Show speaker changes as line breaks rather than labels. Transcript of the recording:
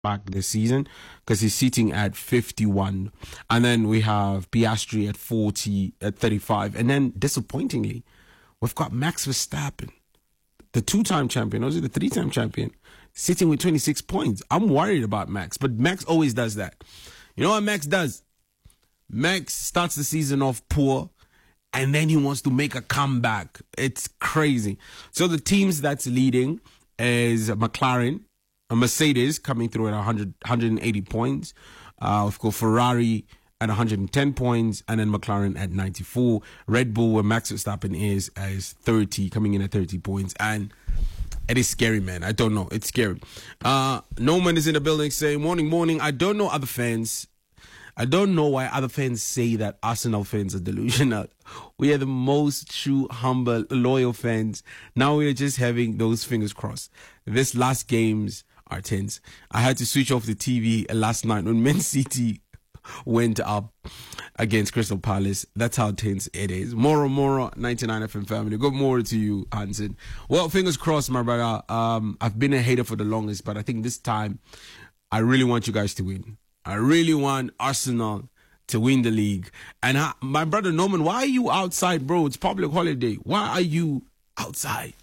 back this season because he's sitting at 51. And then we have Piastri at 35. And then, disappointingly, we've got Max Verstappen, the two-time champion, or is it the three-time champion, sitting with 26 points. I'm worried about Max, but Max always does that. You know what Max does? Max starts the season off poor, and then he wants to make a comeback. It's crazy. So the teams that's leading is McLaren, a Mercedes coming through at 180 points. We've got Ferrari at 110 points, and then McLaren at 94. Red Bull, where Max Verstappen is 30, coming in at 30 points. And it is scary, man. I don't know. It's scary. Norman is in the building saying, morning. I don't know other fans. I don't know why other fans say that Arsenal fans are delusional. We are the most true, humble, loyal fans. Now we are just having those fingers crossed. This last games are tense. I had to switch off the TV last night when Man City went up against Crystal Palace. That's how tense it is. Moro, 99 FM family. Good morning to you, Hansen. Well, fingers crossed, my brother. I've been a hater for the longest, but I think this time I really want you guys to win. I really want Arsenal to win the league. And my brother Norman, why are you outside, bro? It's public holiday. Why are you outside?